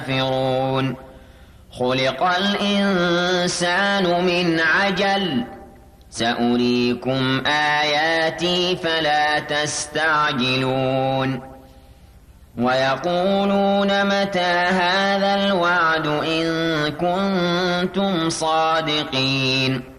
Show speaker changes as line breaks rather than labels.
كافرون خلق الإنسان من عجل سأريكم آياتي فلا تستعجلون ويقولون متى هذا الوعد إن كنتم صادقين